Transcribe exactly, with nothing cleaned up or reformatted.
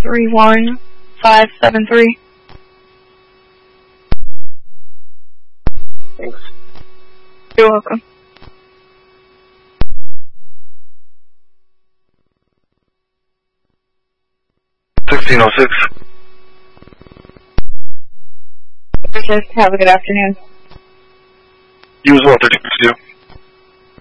three one five seven three. Thanks. You're welcome. sixteen oh six. Have a good afternoon. You as well, thirteen oh two.